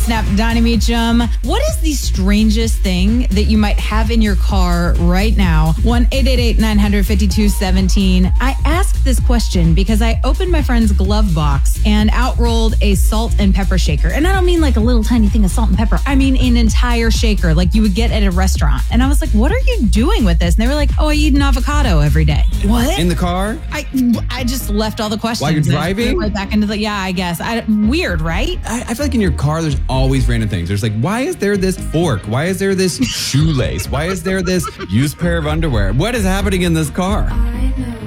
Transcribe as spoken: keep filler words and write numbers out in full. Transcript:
Snap, Donnie Meacham. What is the strangest thing that you might have in your car right now? one eight eight eight nine five two one seven. I asked this question because I opened my friend's glove box and out rolled a salt and pepper shaker. And I don't mean like a little tiny thing of salt and pepper. I mean an entire shaker like you would get at a restaurant. And I was like, what are you doing with this? And they were like, oh, I eat an avocado every day. What? In the car? I I just left all the questions. While you're driving? Right back into the, yeah, I guess. I, weird, right? I, I feel like in your car, there's always random things. There's like, why is there this fork? Why is there this shoelace? Why is there this used pair of underwear? What is happening in this car? I know.